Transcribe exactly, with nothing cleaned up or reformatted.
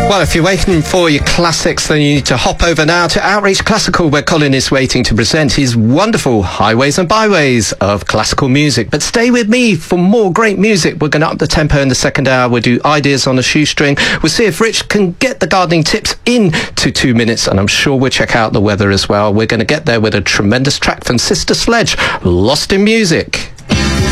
Well, if you're waiting for your classics, then you need to hop over now to Outreach Classical, where Colin is waiting to present his wonderful highways and byways of classical music. But stay with me for more great music. We're going to up the tempo in the second hour. We'll do ideas on a shoestring. We'll see if Rich can get the gardening tips in to two minutes, and I'm sure we'll check out the weather as well. We're going to get there with a tremendous track from Sister Sledge, Lost in Music.